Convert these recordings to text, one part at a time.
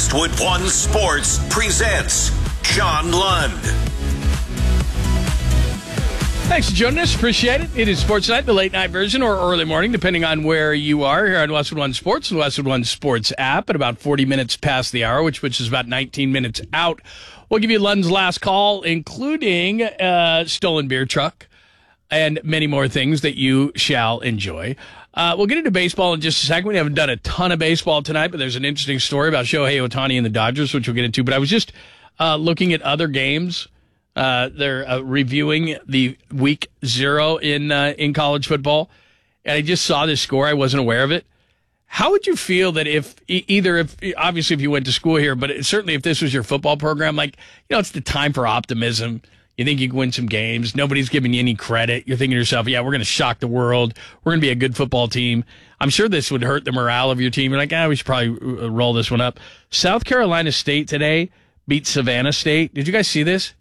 Westwood One Sports presents John Lund. Thanks for joining us. Appreciate it. It is Sports Night, the late night version or early morning, depending on where you are here on Westwood One Sports and Westwood One Sports app at about 40 minutes past the hour, which is about 19 minutes out. We'll give you Lund's last call, including stolen beer truck and many more things that you shall enjoy. We'll get into baseball in just a second. We haven't done a ton of baseball tonight, but there's an interesting story about Shohei Ohtani and the Dodgers, which we'll get into. But I was just looking at other games. They're reviewing the week 0 in college football, and I just saw this score. I wasn't aware of it. How would you feel that if obviously if you went to school here, but certainly if this was your football program, it's the time for optimism. You think you can win some games. Nobody's giving you any credit. You're thinking to yourself, yeah, we're going to shock the world. We're going to be a good football team. I'm sure this would hurt the morale of your team. You're like, we should probably roll this one up. South Carolina State today beat Savannah State. Did you guys see this?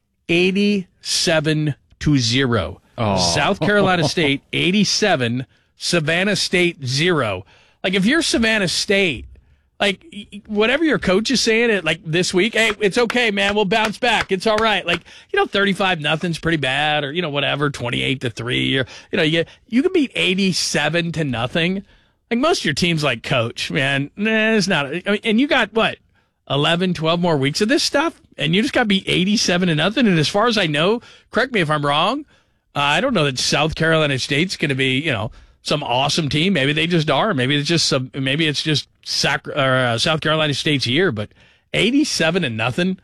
87-0. Oh. South Carolina State 87, Savannah State 0. If you're Savannah State, whatever your coach is saying it this week, hey, it's okay, man, we'll bounce back. It's all right. 35-0's pretty bad, or whatever, 28-3, or you can beat 87-0. Most of your teams coach, man, it's not. And you got what? 11, 12 more weeks of this stuff, and you just got beat 87-0. And as far as I know, correct me if I'm wrong, I don't know that South Carolina State's going to be, some awesome team. Maybe they just are. Maybe it's just South Carolina State's year. But 87-0,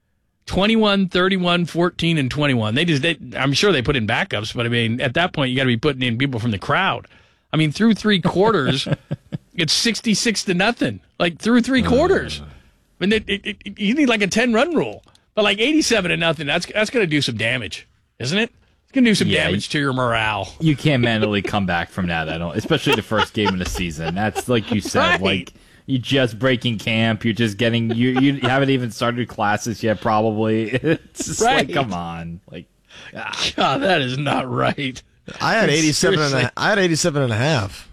21, 31, 14, and 21. I'm sure they put in backups, but at that point you got to be putting in people from the crowd. Through 3 quarters, it's 66-0. Through 3 quarters. You need a 10-run rule. But 87-0, that's going to do some damage, isn't it? It's going to do some damage to your morale. You can't mentally come back from that, especially the first game of the season. That's like you said, right. You just breaking camp. You're just getting, you haven't even started classes yet, probably. It's just right. Come on. God, that is not right. I had 87 and a half.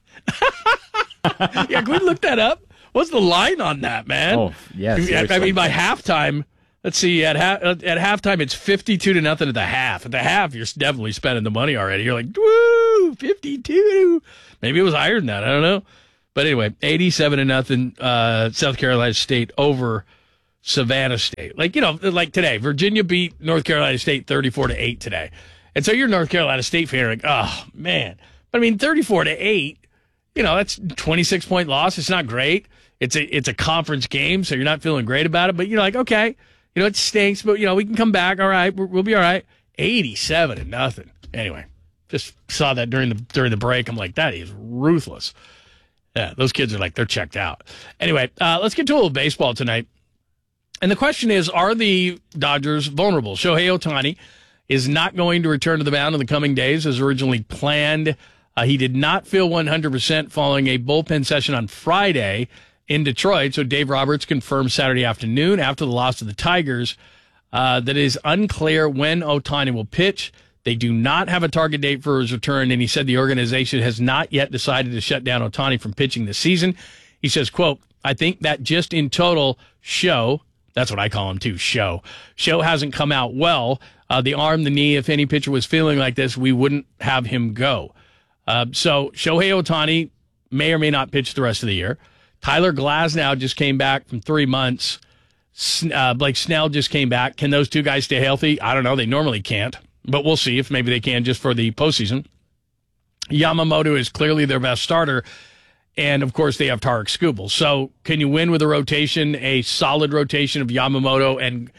Yeah, can we look that up? What's the line on that, man? Oh, yes. By halftime, let's see. At halftime, it's 52-0 at the half. At the half, you're definitely spending the money already. You're like, woo, 52. Maybe it was higher than that. I don't know. But anyway, 87-0 South Carolina State over Savannah State. Today, Virginia beat North Carolina State 34-8 today. And so you're a North Carolina State fan. You're like, oh, man. But 34-8, that's a 26-point loss. It's not great. It's a conference game, so you're not feeling great about it. But you're like, okay, it stinks, but we can come back. All right, we'll be all right. 87-0. Anyway, just saw that during the break. I'm like, that is ruthless. Yeah, those kids are they're checked out. Anyway, let's get to a little baseball tonight. And the question is, are the Dodgers vulnerable? Shohei Ohtani is not going to return to the mound in the coming days as originally planned. He did not feel 100% following a bullpen session on Friday in Detroit. So Dave Roberts confirmed Saturday afternoon after the loss to the Tigers that it is unclear when Ohtani will pitch. They do not have a target date for his return, and he said the organization has not yet decided to shut down Ohtani from pitching this season. He says, quote, I think that just in total, that's what I call him too, show hasn't come out well. The arm, the knee, if any pitcher was feeling like this, we wouldn't have him go. So Shohei Ohtani may or may not pitch the rest of the year. Tyler Glasnow just came back from 3 months. Blake Snell just came back. Can those two guys stay healthy? I don't know. They normally can't, but we'll see if maybe they can just for the postseason. Yamamoto is clearly their best starter, and of course they have Tarik Skubal. So can you win with a solid rotation of Yamamoto and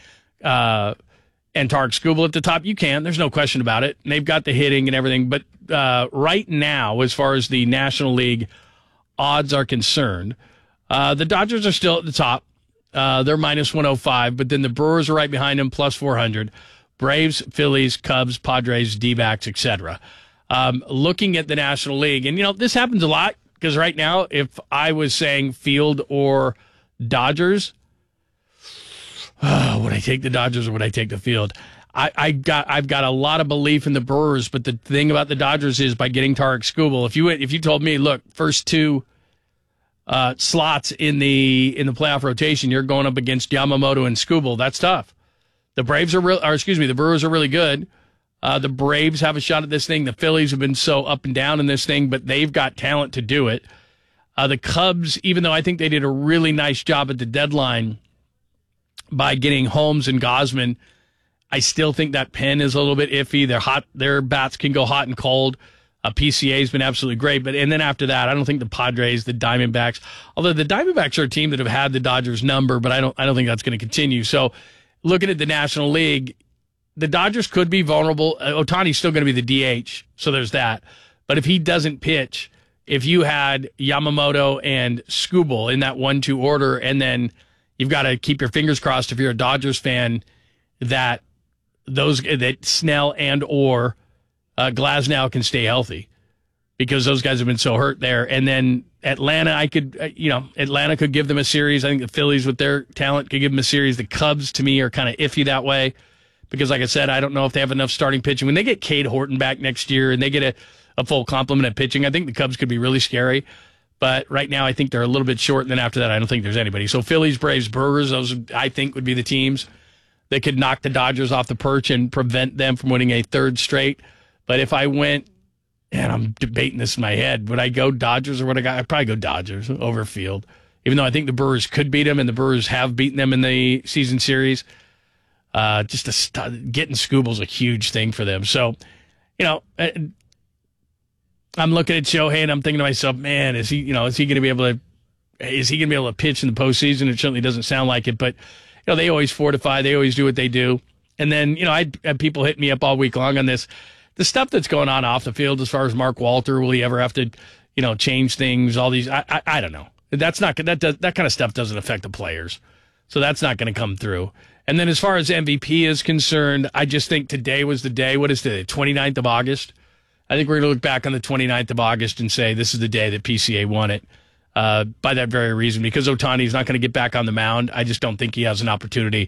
Tarik Skubal at the top? You can. There's no question about it. And they've got the hitting and everything, but right now, as far as the National League odds are concerned, the Dodgers are still at the top. They're minus 105, but then the Brewers are right behind them, plus 400. Braves, Phillies, Cubs, Padres, D-backs, etc. Looking at the National League, and this happens a lot because right now, if I was saying field or Dodgers, would I take the Dodgers or would I take the field? I've got a lot of belief in the Brewers, but the thing about the Dodgers is by getting Tarik Skubal, if you told me, look, first two slots in the playoff rotation, you're going up against Yamamoto and Skubal. That's tough. The the Brewers are really good. The Braves have a shot at this thing. The Phillies have been so up and down in this thing, but they've got talent to do it. The Cubs, even though I think they did a really nice job at the deadline by getting Holmes and Gausman, I still think that pen is a little bit iffy. They're hot. Their bats can go hot and cold. PCA's been absolutely great, and then after that, I don't think the Padres, the Diamondbacks, although the Diamondbacks are a team that have had the Dodgers number, but I don't think that's going to continue. So, looking at the National League, the Dodgers could be vulnerable. Ohtani's still going to be the DH, so there's that. But if he doesn't pitch, if you had Yamamoto and Skubal in that 1-2 order, and then you've got to keep your fingers crossed if you're a Dodgers fan that Snell and or Glasnow can stay healthy, because those guys have been so hurt there. And then Atlanta, Atlanta could give them a series. I think the Phillies with their talent could give them a series. The Cubs, to me, are kind of iffy that way because, like I said, I don't know if they have enough starting pitching. When they get Cade Horton back next year and they get a full complement of pitching, I think the Cubs could be really scary. But right now, I think they're a little bit short. And then after that, I don't think there's anybody. So Phillies, Braves, Brewers, those I think would be the teams that could knock the Dodgers off the perch and prevent them from winning a third straight. But if I went, and I'm debating this in my head, would I go Dodgers or would I'd probably go Dodgers over Field, even though I think the Brewers could beat them, and the Brewers have beaten them in the season series. Getting Skubal's a huge thing for them. So, I'm looking at Shohei and I'm thinking to myself, man, is he going to be able to pitch in the postseason? It certainly doesn't sound like it, but they always fortify, they always do what they do. And then, I had people hit me up all week long on this. The stuff that's going on off the field as far as Mark Walter, will he ever have to, change things? All these, I don't know. That kind of stuff doesn't affect the players. So that's not going to come through. And then as far as MVP is concerned, I just think today was the day. What is today? 29th of August. I think we're going to look back on the 29th of August and say this is the day that PCA won it. By that very reason, because Ohtani's not going to get back on the mound. I just don't think he has an opportunity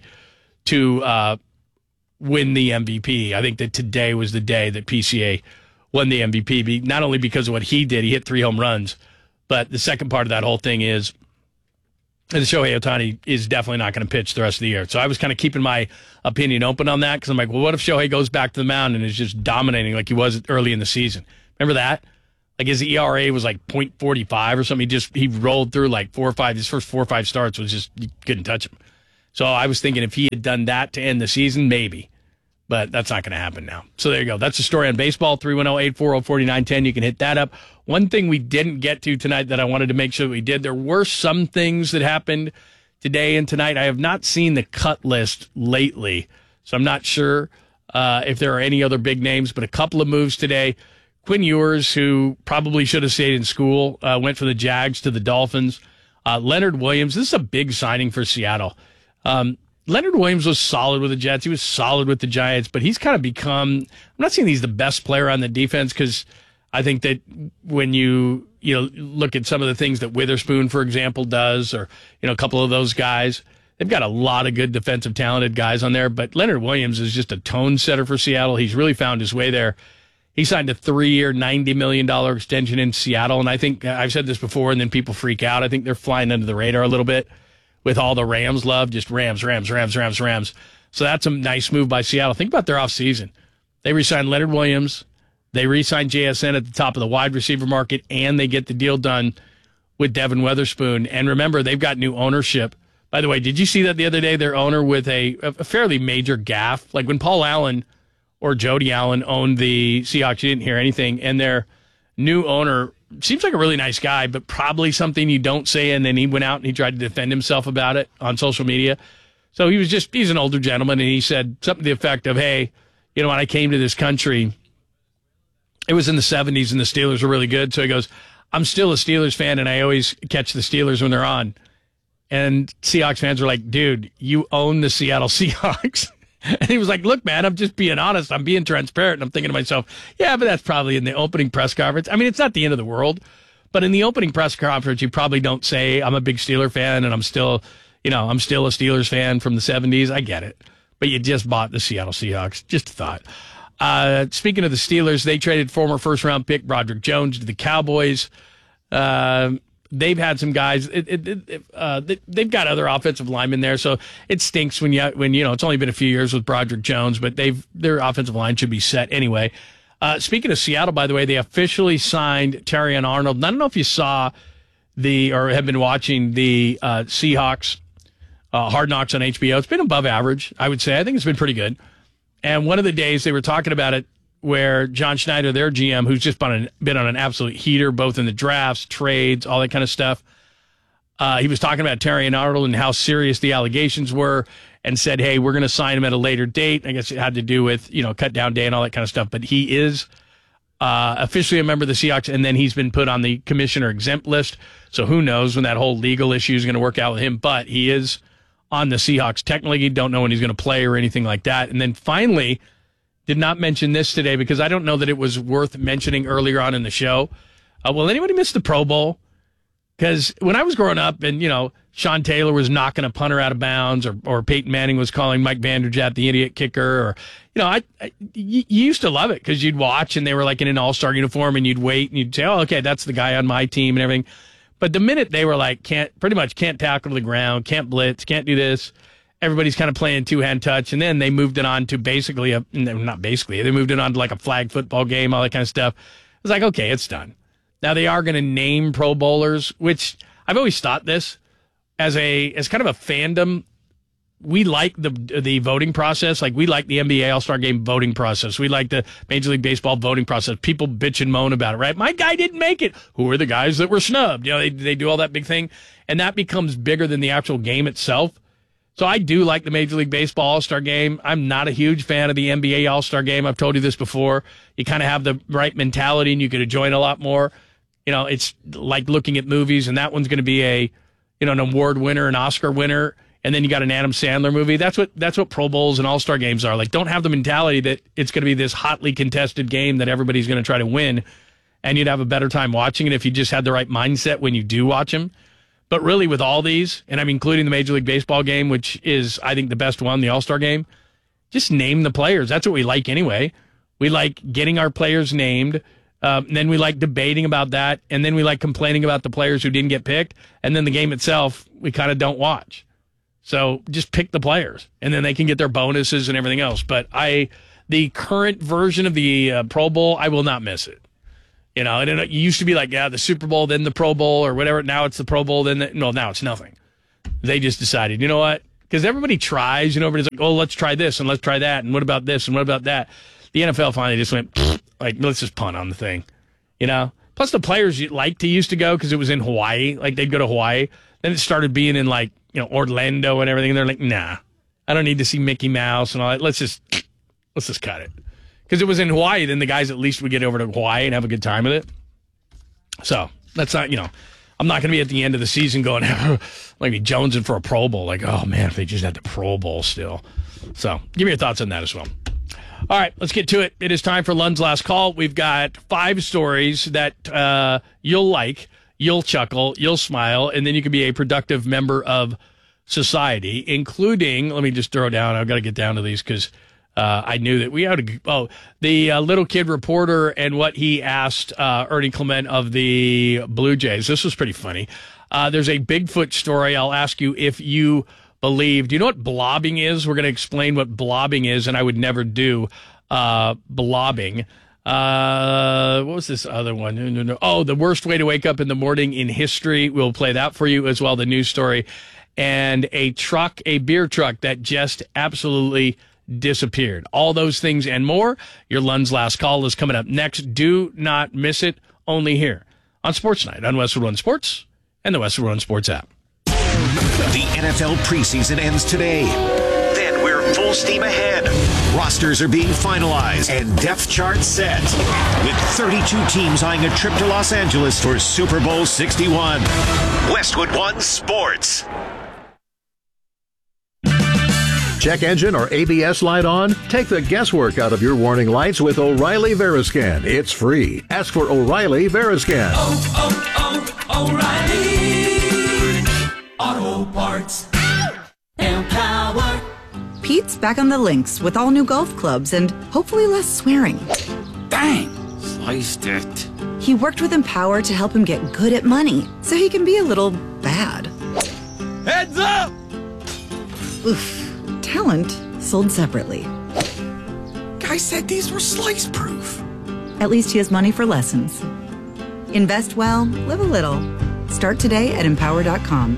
to win the MVP. I think that today was the day that PCA won the MVP, not only because of what he did, he hit 3 home runs, but the second part of that whole thing is that Shohei Ohtani is definitely not going to pitch the rest of the year. So I was kind of keeping my opinion open on that because I'm like, well, what if Shohei goes back to the mound and is just dominating like he was early in the season? Remember that? Like his ERA was like 0.45 or something. He rolled through like 4 or 5. His first 4 or 5 starts was just, you couldn't touch him. So I was thinking if he had done that to end the season, maybe. But that's not going to happen now. So there you go. That's the story on baseball. 310-840-4910. You can hit that up. One thing we didn't get to tonight that I wanted to make sure that we did, there were some things that happened today and tonight. I have not seen the cut list lately, so I'm not sure if there are any other big names, but a couple of moves today. Quinn Ewers, who probably should have stayed in school, went from the Jags to the Dolphins. Leonard Williams, this is a big signing for Seattle. Leonard Williams was solid with the Jets. He was solid with the Giants, but he's kind of become, I'm not saying he's the best player on the defense because I think that when you look at some of the things that Witherspoon, for example, does, or, a couple of those guys, they've got a lot of good defensive talented guys on there, but Leonard Williams is just a tone setter for Seattle. He's really found his way there. He signed a 3-year, $90 million extension in Seattle, and I think, I've said this before, and then people freak out. I think they're flying under the radar a little bit with all the Rams love, just Rams. So that's a nice move by Seattle. Think about their offseason. They re-signed Leonard Williams. They re-signed JSN at the top of the wide receiver market, and they get the deal done with Devin Witherspoon. And remember, they've got new ownership. By the way, did you see that the other day, their owner with a fairly major gaffe? Like when Paul Allen or Jody Allen owned the Seahawks, you didn't hear anything. And their new owner seems like a really nice guy, but probably something you don't say. And then he went out and he tried to defend himself about it on social media. So he's an older gentleman, and he said something to the effect of, hey, when I came to this country, it was in the 70s and the Steelers were really good. So he goes, I'm still a Steelers fan, and I always catch the Steelers when they're on. And Seahawks fans were like, dude, you own the Seattle Seahawks. And he was like, look, man, I'm just being honest. I'm being transparent. And I'm thinking to myself, yeah, but that's probably in the opening press conference. I mean, it's not the end of the world. But in the opening press conference, you probably don't say, I'm a big Steeler fan and I'm still a Steelers fan from the 70s. I get it. But you just bought the Seattle Seahawks. Just a thought. Speaking of the Steelers, they traded former first-round pick Broderick Jones to the Cowboys. The they've had some guys. They've got other offensive linemen there, so it stinks when it's only been a few years with Broderick Jones, but their offensive line should be set anyway. Speaking of Seattle, by the way, they officially signed Terrion Arnold. And I don't know if you saw or have been watching the Seahawks Hard Knocks on HBO. It's been above average, I would say. I think it's been pretty good. And one of the days they were talking about it where John Schneider, their GM, who's just been on an absolute heater, both in the drafts, trades, all that kind of stuff, he was talking about Terrion Arnold and how serious the allegations were and said, hey, we're going to sign him at a later date. I guess it had to do with, cut down day and all that kind of stuff. But he is officially a member of the Seahawks, and then he's been put on the commissioner exempt list. So who knows when that whole legal issue is going to work out with him. But he is on the Seahawks technically. Don't know when he's going to play or anything like that. And then finally, did not mention this today because I don't know that it was worth mentioning earlier on in the show. Will anybody miss the Pro Bowl? Because when I was growing up and, Sean Taylor was knocking a punter out of bounds or Peyton Manning was calling Mike Vanderjagt the idiot kicker or, you used to love it because you'd watch and they were like in an all-star uniform and you'd wait and you'd say, oh, okay, that's the guy on my team and everything. But the minute they were like, can't tackle to the ground, can't blitz, can't do this, everybody's kind of playing two-hand touch. And then they moved it on to they moved it on to like a flag football game, all that kind of stuff. It was like, okay, it's done. Now they are going to name Pro Bowlers, which I've always thought this as kind of a fandom. We like the voting process. Like we like the NBA All-Star Game voting process. We like the Major League Baseball voting process. People bitch and moan about it, right? My guy didn't make it. Who are the guys that were snubbed? They do all that big thing, and that becomes bigger than the actual game itself. So I do like the Major League Baseball All-Star Game. I'm not a huge fan of the NBA All-Star Game. I've told you this before. You kind of have the right mentality, and you could enjoy it a lot more. It's like looking at movies, and that one's going to be an award winner, an Oscar winner, and then you got an Adam Sandler movie. That's what Pro Bowls and All-Star games are. Like, don't have the mentality that it's going to be this hotly contested game that everybody's going to try to win, and you'd have a better time watching it if you just had the right mindset when you do watch them. But really, with all these, and I'm including the Major League Baseball game, which is, I think, the best one, the All-Star game, just name the players. That's what we like anyway. We like getting our players named. And then we like debating about that, and then we like complaining about the players who didn't get picked, and then the game itself we kind of don't watch. So just pick the players, and then they can get their bonuses and everything else. But the current version of the Pro Bowl, I will not miss it. And it used to be like, the Super Bowl, then the Pro Bowl, or whatever. Now it's the Pro Bowl, now it's nothing. They just decided, you know what? Because everybody tries, everybody's like, oh, let's try this, and let's try that, and what about this, and what about that? The NFL finally just went, let's just punt on the thing, Plus the players used to go because it was in Hawaii. Like they'd go to Hawaii. Then it started being in Orlando and everything. And they're like, nah, I don't need to see Mickey Mouse and all that. Let's just cut it. Because it was in Hawaii. Then the guys at least would get over to Hawaii and have a good time with it. So that's not, I'm not going to be at the end of the season going, like be jonesing for a Pro Bowl. Like, oh man, if they just had the Pro Bowl still. So give me your thoughts on that as well. All right, let's get to it. It is time for Lund's Last Call. We've got 5 stories that you'll like, you'll chuckle, you'll smile, and then you can be a productive member of society, including, let me just throw down, I've got to get down to these because I knew that we had the little kid reporter and what he asked Ernie Clement of the Blue Jays. This was pretty funny. There's a Bigfoot story. I'll ask you if you believe. Do you know what blobbing is? We're going to explain what blobbing is, and I would never do blobbing. What was this other one? No. Oh, the worst way to wake up in the morning in history. We'll play that for you as well, the news story. And a beer truck that just absolutely disappeared. All those things and more. Your Lund's Last Call is coming up next. Do not miss it, only here on Sports Night on Westwood One Sports and the Westwood One Sports app. The NFL preseason ends today. Then we're full steam ahead. Rosters are being finalized and depth charts set. With 32 teams eyeing a trip to Los Angeles for Super Bowl 61. Westwood One Sports. Check engine or ABS light on? Take the guesswork out of your warning lights with O'Reilly Veriscan. It's free. Ask for O'Reilly Veriscan. O'Reilly Auto Parts. Empower. Pete's back on the links with all new golf clubs and hopefully less swearing. Dang! Sliced it. He worked with Empower to help him get good at money so he can be a little bad. Heads up! Oof. Talent sold separately. Guy said these were slice proof. At least he has money for lessons. Invest well, live a little. Start today at Empower.com.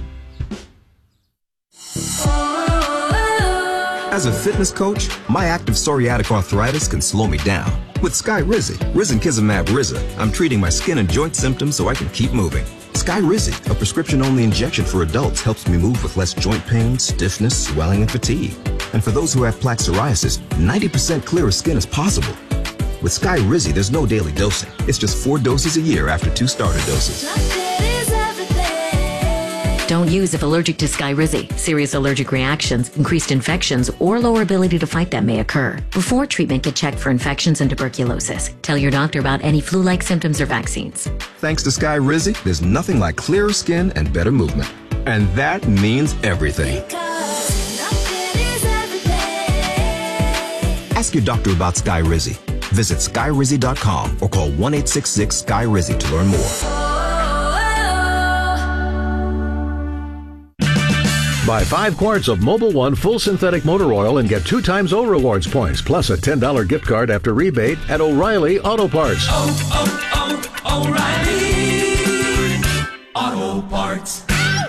As a fitness coach, my active psoriatic arthritis can slow me down. With Skyrizi, Risankizumab Riza, I'm treating my skin and joint symptoms so I can keep moving. Skyrizi, a prescription-only injection for adults, helps me move with less joint pain, stiffness, swelling, and fatigue. And for those who have plaque psoriasis, 90% clearer skin is possible. With Skyrizi, there's no daily dosing. It's just 4 doses a year after 2 starter doses. Don't use if allergic to Skyrizi. Serious allergic reactions, increased infections, or lower ability to fight them may occur. Before treatment, get checked for infections and tuberculosis. Tell your doctor about any flu-like symptoms or vaccines. Thanks to Skyrizi, there's nothing like clearer skin and better movement. And that means everything. Ask your doctor about Skyrizi. Visit Skyrizi.com or call 1-866-SKY-RIZI to learn more. Buy 5 quarts of Mobil 1 full synthetic motor oil and get 2 times O Rewards points, plus a $10 gift card after rebate at O'Reilly Auto Parts. O'Reilly Auto Parts.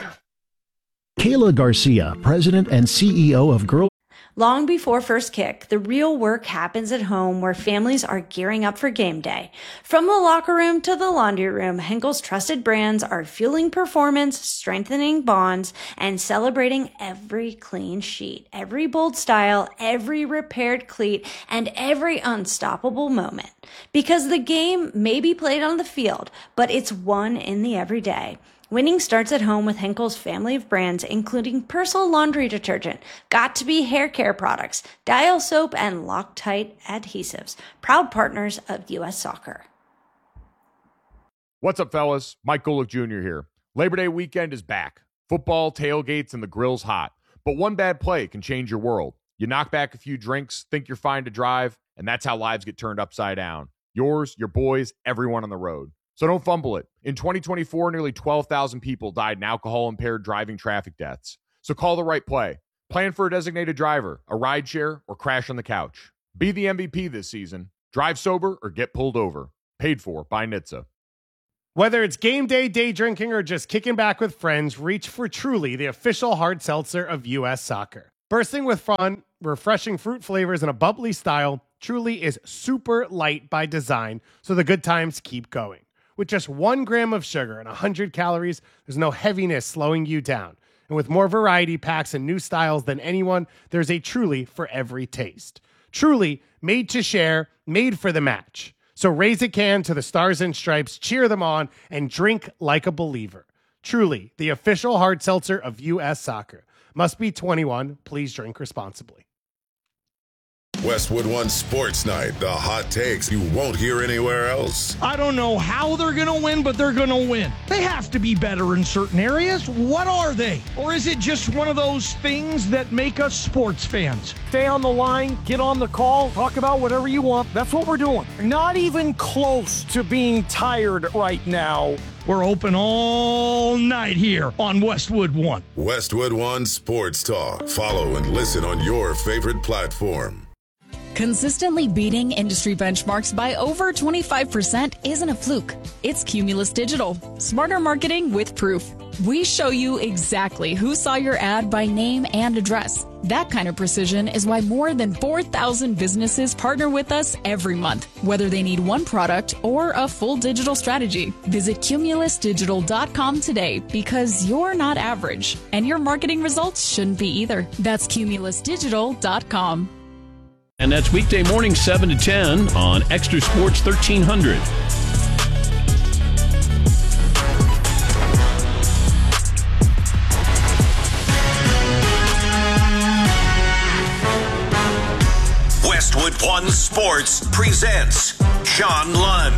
Kayla Garcia, President and CEO of Girl. Long before first kick, the real work happens at home where families are gearing up for game day. From the locker room to the laundry room, Henkel's trusted brands are fueling performance, strengthening bonds, and celebrating every clean sheet, every bold style, every repaired cleat, and every unstoppable moment. Because the game may be played on the field, but it's won in the everyday. Winning starts at home with Henkel's family of brands, including Persil laundry detergent, Got2b hair care products, Dial soap, and Loctite adhesives, proud partners of U.S. Soccer. What's up, fellas? Mike Golick Jr. here. Labor Day weekend is back. Football, tailgates, and the grill's hot. But one bad play can change your world. You knock back a few drinks, think you're fine to drive, and that's how lives get turned upside down. Yours, your boys, everyone on the road. So don't fumble it. In 2024, nearly 12,000 people died in alcohol-impaired driving traffic deaths. So call the right play. Plan for a designated driver, a rideshare, or crash on the couch. Be the MVP this season. Drive sober or get pulled over. Paid for by NHTSA. Whether it's game day, day drinking, or just kicking back with friends, reach for Truly, the official hard seltzer of U.S. Soccer. Bursting with fun, refreshing fruit flavors, and a bubbly style, Truly is super light by design, so the good times keep going. With just 1 gram of sugar and 100 calories, there's no heaviness slowing you down. And with more variety packs and new styles than anyone, there's a Truly for every taste. Truly, made to share, made for the match. So raise a can to the Stars and Stripes, cheer them on, and drink like a believer. Truly, the official hard seltzer of U.S. Soccer. Must be 21. Please drink responsibly. Westwood One Sports Night, the hot takes you won't hear anywhere else. I don't know how they're going to win, but they're going to win. They have to be better in certain areas. What are they? Or is it just one of those things that make us sports fans? Stay on the line, get on the call, talk about whatever you want. That's what we're doing. Not even close to being tired right now. We're open all night here on Westwood One. Westwood One Sports Talk. Follow and listen on your favorite platform. Consistently beating industry benchmarks by over 25% isn't a fluke. It's Cumulus Digital. Smarter marketing with proof. We show you exactly who saw your ad by name and address. That kind of precision is why more than 4,000 businesses partner with us every month, whether they need one product or a full digital strategy. Visit cumulusdigital.com today because you're not average, and your marketing results shouldn't be either. That's cumulusdigital.com. And that's weekday morning, 7 to 10 on Extra Sports 1300. Westwood One Sports presents Sean Lund.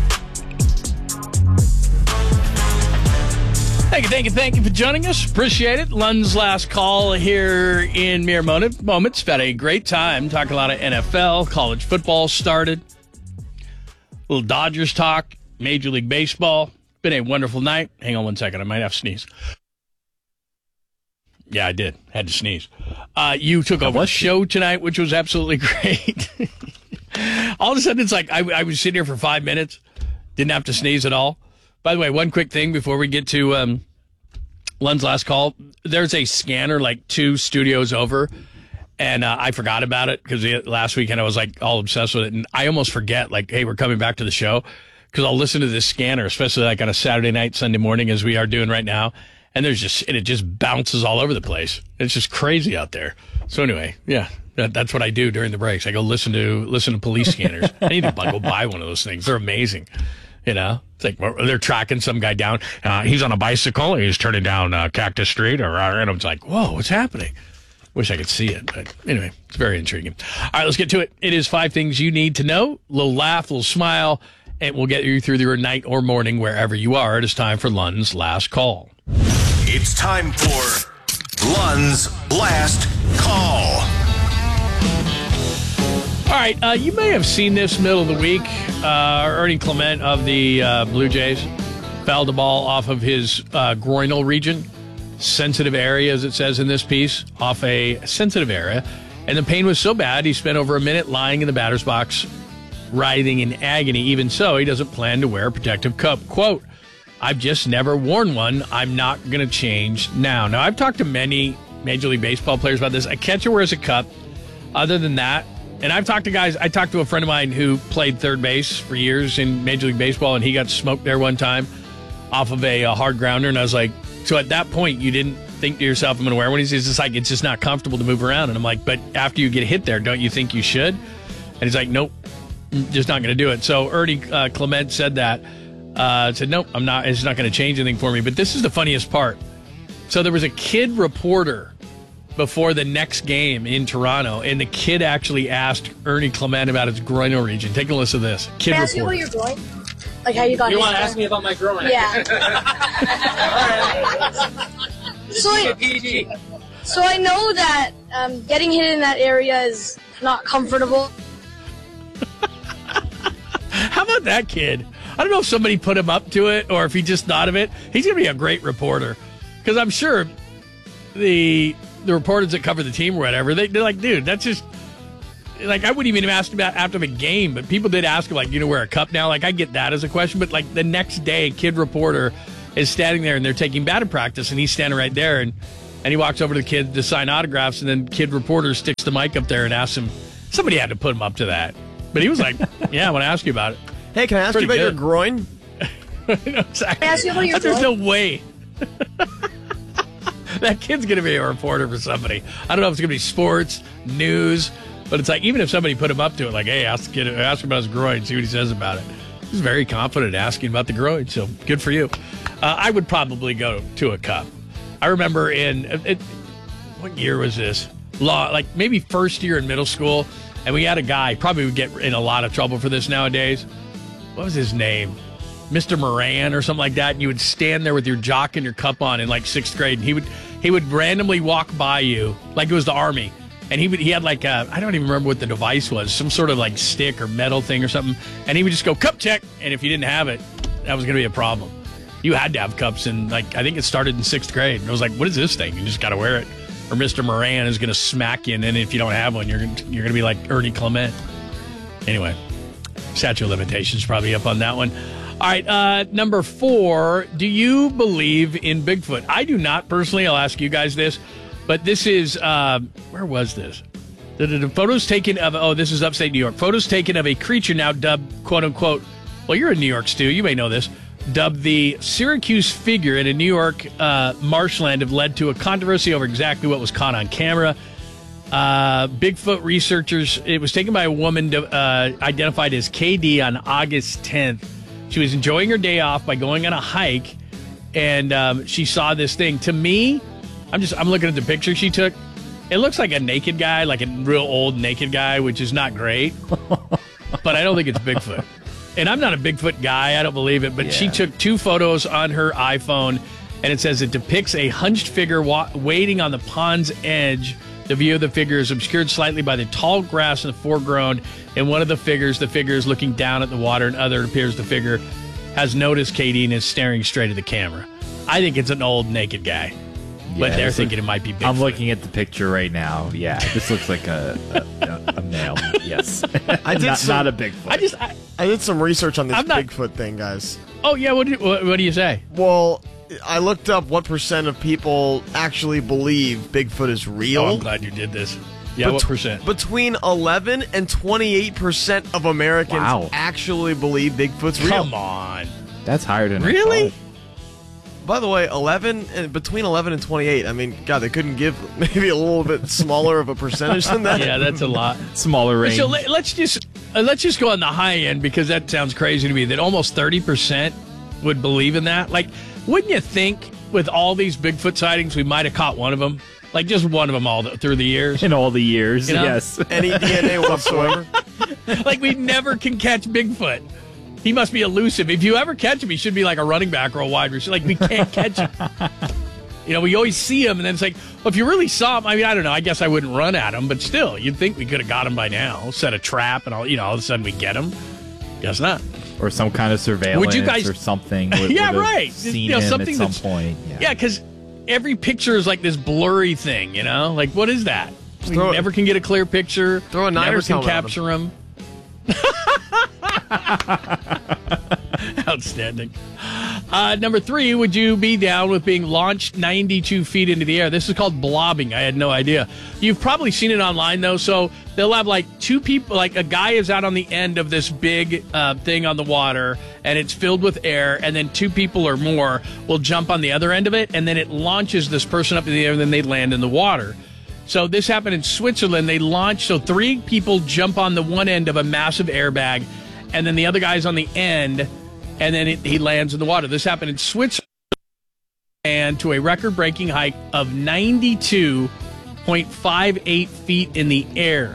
Thank you for joining us. Appreciate it. Lund's last call here in mere moments. Had a great time talking a lot of NFL. College football started. A little Dodgers talk Major League Baseball. Been a wonderful night. Hang on one second. I might have to sneeze. Yeah, I did. Had to sneeze. You took over the show tonight, which was absolutely great. All of a sudden, it's like I was sitting here for 5 minutes. Didn't have to sneeze at all. By the way, one quick thing before we get to Lund's last call. There's a scanner like 2 studios over, and I forgot about it because last weekend I was like all obsessed with it. And I almost forget, like, hey, we're coming back to the show, because I'll listen to this scanner, especially like on a Saturday night, Sunday morning, as we are doing right now. And it just bounces all over the place. It's just crazy out there. So anyway, yeah, that's what I do during the breaks. I go listen to police scanners. I need to go buy one of those things. They're amazing. You know, it's like they're tracking some guy down. He's on a bicycle. He's turning down Cactus Street, and it's like, whoa, what's happening? Wish I could see it, but anyway, it's very intriguing. All right, let's get to it. It is 5 things you need to know. A little laugh, a little smile, and we'll get you through your night or morning wherever you are. It is time for Lund's last call. It's time for Lund's last call. All right, you may have seen this middle of the week. Ernie Clement of the Blue Jays fouled the ball off of his groinal region. Sensitive area, as it says in this piece, off a sensitive area. And the pain was so bad, he spent over a minute lying in the batter's box, writhing in agony. Even so, he doesn't plan to wear a protective cup. Quote, I've just never worn one. I'm not going to change now. Now, I've talked to many Major League Baseball players about this. A catcher wears a cup. Other than that, and I've talked to guys, I talked to a friend of mine who played third base for years in Major League Baseball, and he got smoked there one time off of a hard grounder. And I was like, so at that point, you didn't think to yourself, I'm going to wear one? He's just like, it's just not comfortable to move around. And I'm like, but after you get hit there, don't you think you should? And he's like, nope, just not going to do it. So Ernie Clement said that. Said, nope, I'm not. It's not going to change anything for me. But this is the funniest part. So there was a kid reporter before the next game in Toronto, and the kid actually asked Ernie Clement about his groinal region. Take a listen to this. Kid Can I ask you reporter. about your groin? Like how you got You want to ask me about my groin? Yeah. So I know that getting hit in that area is not comfortable. How about that kid? I don't know if somebody put him up to it or if he just thought of it. He's going to be a great reporter, because I'm sure the reporters that cover the team or whatever, they're like, dude, that's just like, I wouldn't even have asked about after the game, but people did ask him, like, you know, wear a cup now. Like, I get that as a question, but like the next day, a kid reporter is standing there and they're taking batting practice, and he's standing right there, and he walks over to the kid to sign autographs, and then kid reporter sticks the mic up there and asks him. Somebody had to put him up to that, but he was like, yeah, I want to ask you about it. Hey, can I ask you about your groin? No, exactly. Can I ask you about your There's groin? no way. That kid's going to be a reporter for somebody. I don't know if it's going to be sports, news, but it's like, even if somebody put him up to it, like, hey, ask him about his groin, see what he says about it. He's very confident asking about the groin, so good for you. I would probably go to a cup. I remember what year was this? Like maybe first year in middle school, and we had a guy, probably would get in a lot of trouble for this nowadays. What was his name? Mr. Moran or something like that. And you would stand there with your jock and your cup on in like 6th grade, and he would randomly walk by you like it was the Army. And he had like I don't even remember what the device was, some sort of like stick or metal thing or something. And he would just go, cup check. And if you didn't have it, that was going to be a problem. You had to have cups, and like, I think it started in 6th grade. And I was like, what is this thing? You just got to wear it. Or Mr. Moran is going to smack you. And then if you don't have one, you're going to be like Ernie Clement. Anyway, statute of limitations probably up on that one. All right, number 4, do you believe in Bigfoot? I do not personally. I'll ask you guys this, but this is, where was this? The photos taken of, this is upstate New York. Photos taken of a creature now dubbed, quote unquote, well, you're in New York, Stu, you may know this, dubbed the Syracuse figure in a New York marshland have led to a controversy over exactly what was caught on camera. Bigfoot researchers, it was taken by a woman identified as KD on August 10th. She was enjoying her day off by going on a hike, and she saw this thing. To me, I'm looking at the picture she took. It looks like a naked guy, like a real old naked guy, which is not great. But I don't think it's Bigfoot. And I'm not a Bigfoot guy. I don't believe it. But she took 2 photos on her iPhone, and it says it depicts a hunched figure waiting on the pond's edge. The view of the figure is obscured slightly by the tall grass in the foreground. In one of the figure is looking down at the water, and other appears the figure has noticed Katie and is staring straight at the camera. I think it's an old naked guy. But they're thinking it might be Bigfoot. I'm looking at the picture right now. Yeah, this looks like a male. Yes. I did not a Bigfoot. I did some research on this Bigfoot thing, guys. Oh, yeah. What do you say? Well, I looked up what % of people actually believe Bigfoot is real. Oh, I'm glad you did this. Yeah, what percent? Between 11 and 28% of Americans actually believe Bigfoot's real. Come on. That's higher than Really? By the way, between 11 and 28. I mean, God, they couldn't give maybe a little bit smaller of a percentage than that. Yeah, that's a lot. Smaller range. So let's just go on the high end, because that sounds crazy to me, that almost 30% would believe in that. Like, wouldn't you think with all these Bigfoot sightings, we might have caught one of them? Like, just one of them through the years? In all the years, you know? yes. Any DNA whatsoever? Like, we never can catch Bigfoot. He must be elusive. If you ever catch him, he should be like a running back or a wide receiver. Like, we can't catch him. You know, we always see him, and then it's like, well, if you really saw him, I mean, I don't know. I guess I wouldn't run at him, but still, you'd think we could have got him by now. Set a trap, and all of a sudden we get him. Guess not. Or some kind of surveillance Would you guys, or something. Yeah, right. Seen him something at some point. Yeah, because every picture is like this blurry thing, you know? Like, what is that? We never can get a clear picture. Throw a Niners never can helmet capture him. Outstanding. Number 3, would you be down with being launched 92 feet into the air? This is called blobbing. I had no idea. You've probably seen it online, though. So they'll have like two people, like a guy is out on the end of this big thing on the water, and it's filled with air, and then 2 people or more will jump on the other end of it, and then it launches this person up in the air, and then they land in the water. So this happened in Switzerland. They launched, so 3 people jump on the one end of a massive airbag, and then the other guy's on the end, and then he lands in the water. This happened in Switzerland, and to a record-breaking height of 92.58 feet in the air.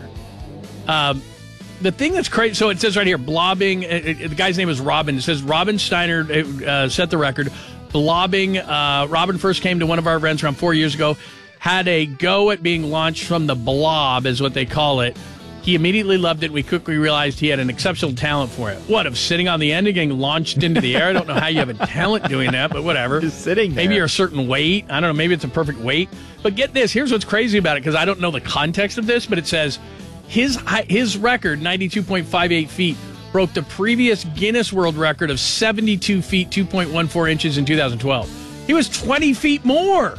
The thing that's crazy, so it says right here, blobbing, the guy's name is Robin. It says Robin Steiner set the record. Blobbing, Robin first came to one of our events around 4 years ago, had a go at being launched from the blob, is what they call it. He immediately loved it. We quickly realized he had an exceptional talent for it. What, of sitting on the end and getting launched into the air? I don't know how you have a talent doing that, but whatever. Just sitting there. Maybe you're a certain weight. I don't know. Maybe it's a perfect weight. But get this. Here's what's crazy about it, because I don't know the context of this, but it says his record, 92.58 feet, broke the previous Guinness World Record of 72 feet, 2.14 inches in 2012. He was 20 feet more.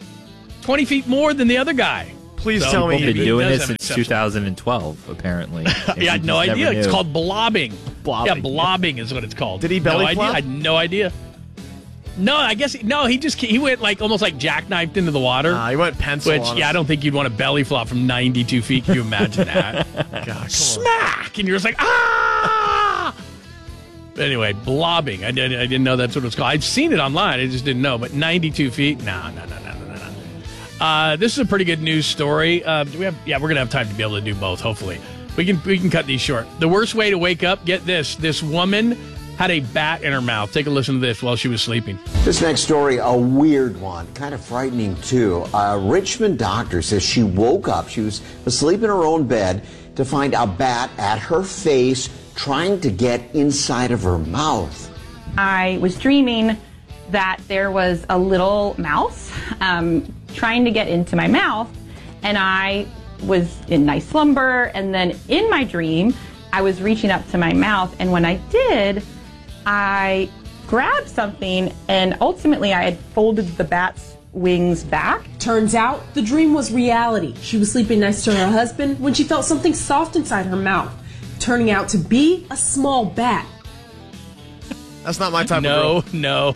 20 feet more than the other guy. Please tell me you've been doing this since 2012, apparently. Yeah, I had no idea. It's called blobbing. Blobbing. Yeah, blobbing is what it's called. Did he belly flop? I had no idea. No, I guess he went like almost like jackknifed into the water. He went pencil. Which, I don't think you'd want to belly flop from 92 feet. Can you imagine that? God, come Smack! And you're just like, ah! Anyway, blobbing. I didn't know that's what it was called. I'd seen it online. I just didn't know. But 92 feet? No. This is a pretty good news story. We're going to have time to be able to do both, hopefully. We can cut these short. The worst way to wake up, get this. This woman had a bat in her mouth. Take a listen to this while she was sleeping. This next story, a weird one, kind of frightening too. A Richmond doctor says she woke up, she was asleep in her own bed, to find a bat at her face trying to get inside of her mouth. I was dreaming that there was a little mouse trying to get into my mouth, and I was in nice slumber, and then in my dream I was reaching up to my mouth, and when I did, I grabbed something, and ultimately I had folded the bat's wings back. Turns out the dream was reality. She was sleeping next to her husband when she felt something soft inside her mouth, turning out to be a small bat. That's not my type of girl. No.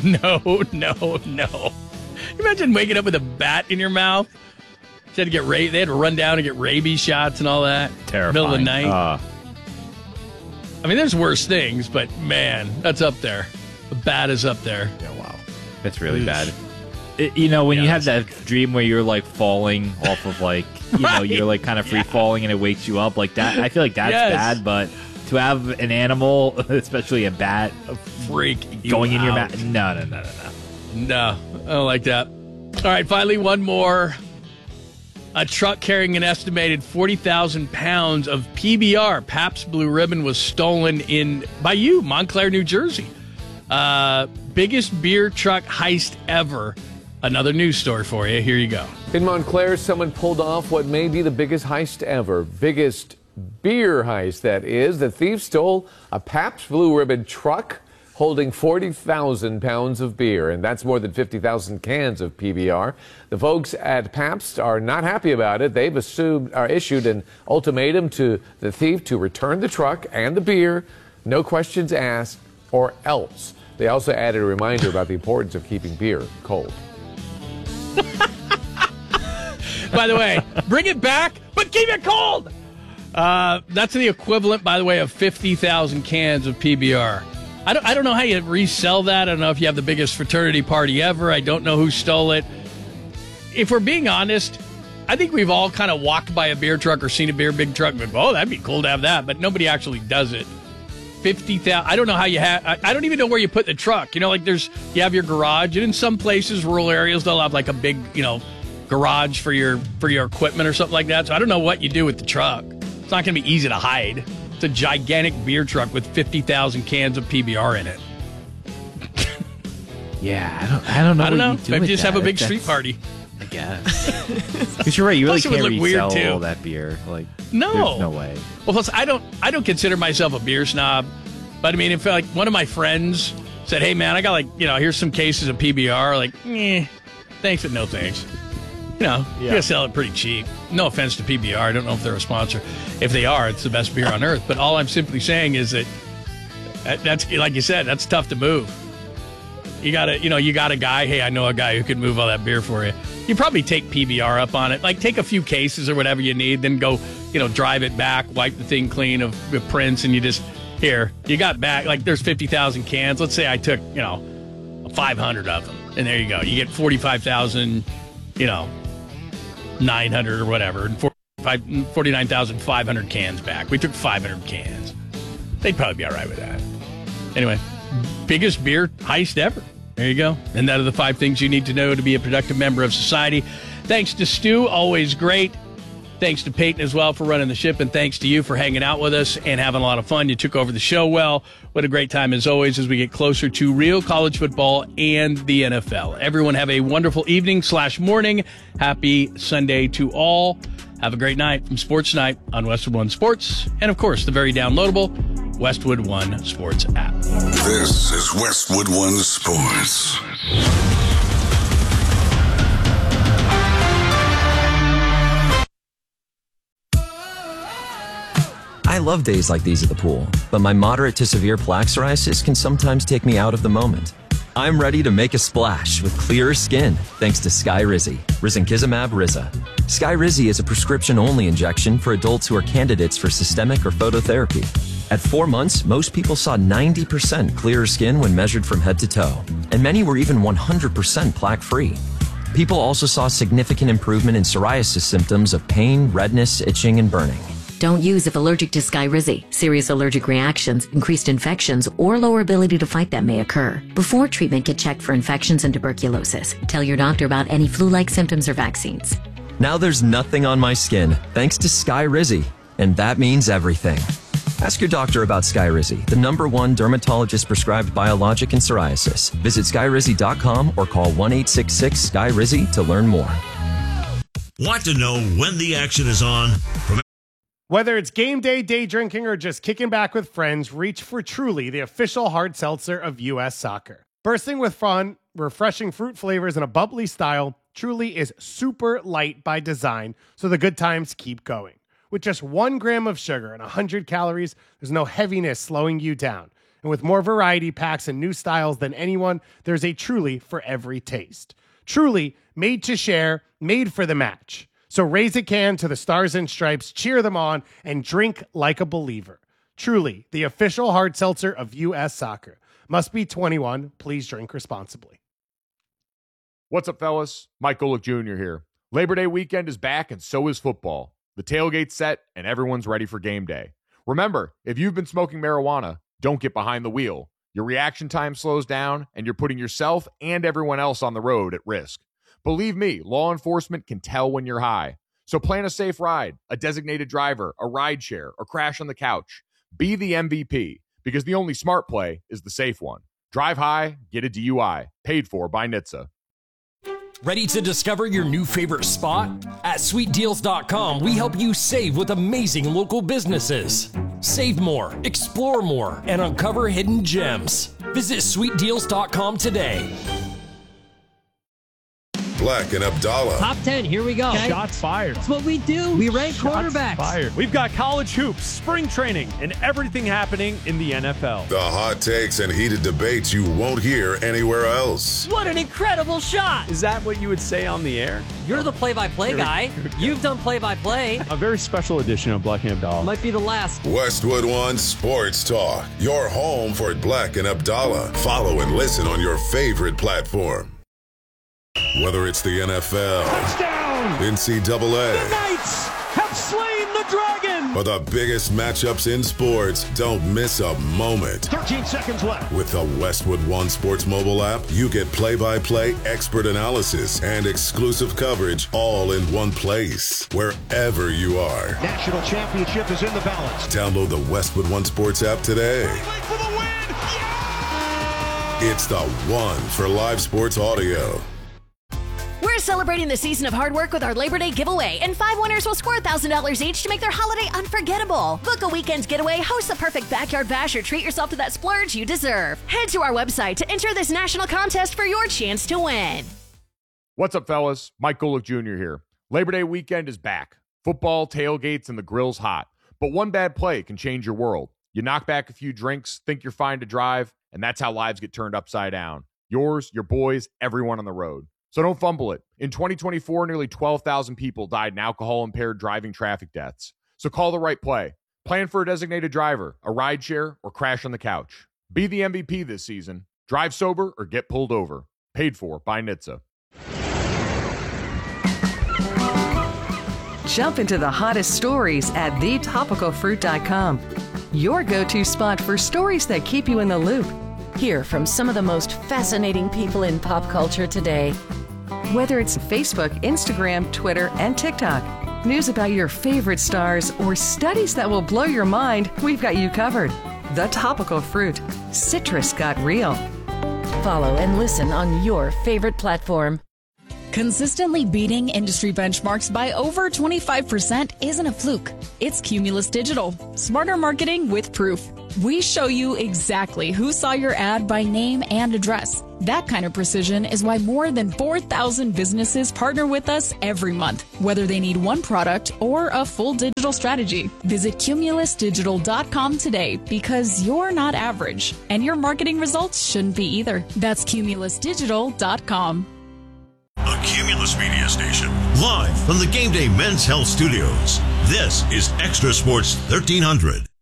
Imagine waking up with a bat in your mouth. They had to run down and get rabies shots and all that. Terrifying. Middle of the night. I mean, there's worse things, but man, that's up there. The bat is up there. Yeah, wow. That's really bad. When you have that dream where you're like falling off of you're like kind of free falling and it wakes you up like that. I feel like that's bad, but to have an animal, especially a bat, freak going in your mouth. No, I don't like that. All right, finally, one more. A truck carrying an estimated 40,000 pounds of PBR, Pabst Blue Ribbon, was stolen by Montclair, New Jersey. Biggest beer truck heist ever. Another news story for you. Here you go. In Montclair, someone pulled off what may be the biggest heist ever. Biggest beer heist, that is. The thief stole a Pabst Blue Ribbon truck holding 40,000 pounds of beer, and that's more than 50,000 cans of PBR. The folks at Pabst are not happy about it. They've issued an ultimatum to the thief to return the truck and the beer, no questions asked, or else. They also added a reminder about the importance of keeping beer cold. By the way, bring it back, but keep it cold. That's the equivalent, by the way, of 50,000 cans of PBR. I don't know how you resell that. I don't know if you have the biggest fraternity party ever. I don't know who stole it. If we're being honest, I think we've all kind of walked by a beer truck or seen a big truck and go, oh, that'd be cool to have that. But nobody actually does it. 50,000. I don't know how you have. I don't even know where you put the truck. You know, like you have your garage, and in some places, rural areas, they'll have like a big, garage for your equipment or something like that. So I don't know what you do with the truck. It's not going to be easy to hide. It's a gigantic beer truck with 50,000 cans of PBR in it. Yeah, I don't know. Maybe just have a big street party. I guess. Because you're right. You really Plus, it would can't look weird, resell too. all that beer. Like, No. there's no way. Well, plus, I don't consider myself a beer snob, but I mean, if like one of my friends said, "Hey, man, I got here's some cases of PBR," like, thanks but no thanks. You're gonna sell it pretty cheap. No offense to PBR, I don't know if they're a sponsor. If they are, it's the best beer on earth. But all I'm simply saying is that's like you said, that's tough to move. You got a guy. Hey, I know a guy who could move all that beer for you. You probably take PBR up on it. Like, take a few cases or whatever you need, then go, drive it back, wipe the thing clean of prints, and you got back, like, there's 50,000 cans. Let's say I took, 500 of them, and there you go. You get 45,000, 900 or whatever, and 49,500 cans back. We took 500 cans. They'd probably be all right with that. Anyway, biggest beer heist ever. There you go. And that are the 5 things you need to know to be a productive member of society. Thanks to Stu, always great. Thanks to Peyton as well for running the ship, and thanks to you for hanging out with us and having a lot of fun. You took over the show well. What a great time as always as we get closer to real college football and the NFL. Everyone have a wonderful evening/morning. Happy Sunday to all. Have a great night from Sports Night on Westwood One Sports, and of course the very downloadable Westwood One Sports app. This is Westwood One Sports. I love days like these at the pool, but my moderate to severe plaque psoriasis can sometimes take me out of the moment. I'm ready to make a splash with clearer skin thanks to Skyrizi, risankizumab Riza. Skyrizi is a prescription-only injection for adults who are candidates for systemic or phototherapy. At 4 months, most people saw 90% clearer skin when measured from head to toe, and many were even 100% plaque-free. People also saw significant improvement in psoriasis symptoms of pain, redness, itching, and burning. Don't use if allergic to Skyrizi. Serious allergic reactions, increased infections, or lower ability to fight them may occur. Before treatment, get checked for infections and tuberculosis. Tell your doctor about any flu-like symptoms or vaccines. Now there's nothing on my skin thanks to Skyrizi, and that means everything. Ask your doctor about Skyrizi, the #1 dermatologist-prescribed biologic in psoriasis. Visit Skyrizi.com or call 1-866-SKYRIZI to learn more. Want to know when the action is on? Whether it's game day, day drinking, or just kicking back with friends, reach for Truly, the official hard seltzer of U.S. soccer. Bursting with fun, refreshing fruit flavors, and a bubbly style, Truly is super light by design, so the good times keep going. With just 1 gram of sugar and 100 calories, there's no heaviness slowing you down. And with more variety packs and new styles than anyone, there's a Truly for every taste. Truly, made to share, made for the match. So raise a can to the Stars and Stripes, cheer them on, and drink like a believer. Truly, the official hard seltzer of U.S. soccer. Must be 21. Please drink responsibly. What's up, fellas? Mike Golick Jr. here. Labor Day weekend is back, and so is football. The tailgate's set, and everyone's ready for game day. Remember, if you've been smoking marijuana, don't get behind the wheel. Your reaction time slows down, and you're putting yourself and everyone else on the road at risk. Believe me, law enforcement can tell when you're high. So plan a safe ride, a designated driver, a ride share, or crash on the couch. Be the MVP, because the only smart play is the safe one. Drive high, get a DUI. Paid for by NHTSA. Ready to discover your new favorite spot? At sweetdeals.com, we help you save with amazing local businesses. Save more, explore more, and uncover hidden gems. Visit sweetdeals.com today. Black and Abdallah. Top 10, here we go. Okay? Shots fired. That's what we do. We rank quarterbacks. Fired. We've got college hoops, spring training, and everything happening in the NFL. The hot takes and heated debates you won't hear anywhere else. What an incredible shot. Is that what you would say on the air? You're the play-by-play guy. You've done play-by-play. A very special edition of Black and Abdallah. Might be the last. Westwood One Sports Talk. Your home for Black and Abdallah. Follow and listen on your favorite platform. Whether it's the NFL, touchdown, NCAA, the Knights have slain the dragon, or the biggest matchups in sports, don't miss a moment. 13 seconds left. With the Westwood One Sports mobile app, you get play-by-play expert analysis and exclusive coverage all in one place, wherever you are. National championship is in the balance. Download the Westwood One Sports app today. For the win! Yeah! It's the one for live sports audio. We're celebrating the season of hard work with our Labor Day giveaway, and 5 winners will score $1,000 each to make their holiday unforgettable. Book a weekend getaway, host the perfect backyard bash, or treat yourself to that splurge you deserve. Head to our website to enter this national contest for your chance to win. What's up, fellas? Mike Golick Jr. here. Labor Day weekend is back. Football, tailgates, and the grill's hot. But one bad play can change your world. You knock back a few drinks, think you're fine to drive, and that's how lives get turned upside down. Yours, your boys, everyone on the road. So don't fumble it. In 2024, nearly 12,000 people died in alcohol-impaired driving traffic deaths. So call the right play. Plan for a designated driver, a rideshare, or crash on the couch. Be the MVP this season. Drive sober or get pulled over. Paid for by NHTSA. Jump into the hottest stories at thetopicalfruit.com. Your go-to spot for stories that keep you in the loop. Hear from some of the most fascinating people in pop culture today. Whether it's Facebook, Instagram, Twitter, and TikTok, news about your favorite stars, or studies that will blow your mind, we've got you covered. The Topical Fruit. Citrus got real. Follow and listen on your favorite platform. Consistently beating industry benchmarks by over 25% isn't a fluke. It's Cumulus Digital. Smarter marketing with proof. We show you exactly who saw your ad by name and address. That kind of precision is why more than 4,000 businesses partner with us every month, whether they need one product or a full digital strategy. Visit cumulusdigital.com today, because you're not average, and your marketing results shouldn't be either. That's cumulusdigital.com. A Cumulus Media Station, live from the Game Day Men's Health Studios. This is Extra Sports 1300.